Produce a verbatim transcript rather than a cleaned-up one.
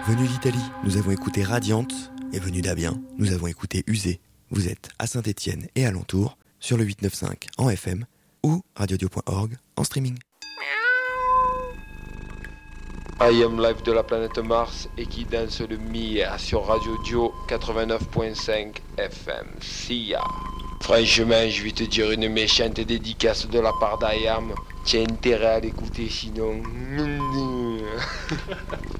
Venu d'Italie, nous avons écouté Radiante, et venu d'Amiens, nous avons écouté Usé. Vous êtes à Saint-Étienne et alentour, sur le huit neuf cinq en F M ou radiodio point org en streaming. I am live de la planète Mars et qui danse le Mia sur Radio Dio quatre-vingt-neuf point cinq F M. See ya. Franchement, je vais te dire une méchante dédicace de la part d'I A M. Tiens intérêt à l'écouter sinon.